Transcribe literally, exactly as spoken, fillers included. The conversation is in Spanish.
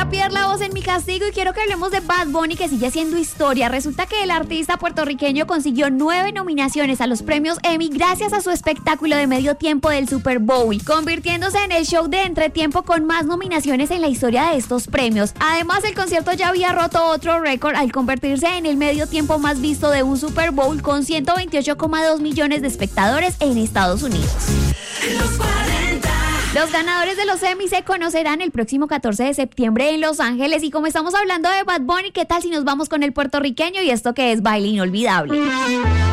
a Pierre La Voz en Mi Castigo y quiero que hablemos de Bad Bunny, que sigue haciendo historia. Resulta que el artista puertorriqueño consiguió nueve nominaciones a los premios Emmy gracias a su espectáculo de medio tiempo del Super Bowl, convirtiéndose en el show de entretiempo con más nominaciones en la historia de estos premios. Además, el concierto ya había roto otro récord al convertirse en el medio tiempo más visto de un Super Bowl con ciento veintiocho coma dos millones de espectadores en Estados Unidos. Los cuarenta. Los ganadores de los Emmy se conocerán el próximo catorce de septiembre en Los Ángeles. Y como estamos hablando de Bad Bunny, ¿qué tal si nos vamos con el puertorriqueño y esto que es Baile Inolvidable?